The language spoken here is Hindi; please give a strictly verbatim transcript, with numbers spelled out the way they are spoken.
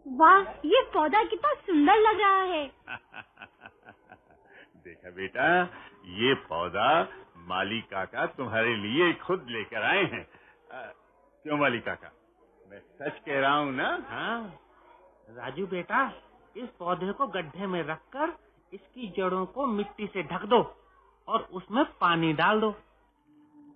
वाह, ये पौधा कितना सुंदर लग रहा है। देखा बेटा, ये पौधा माली काका तुम्हारे लिए खुद लेकर आए हैं। आ, क्यों माली काका, मैं सच कह रहा हूँ ना? हाँ राजू बेटा, इस पौधे को गड्ढे में रखकर इसकी जड़ों को मिट्टी से ढक दो और उसमें पानी डाल दो।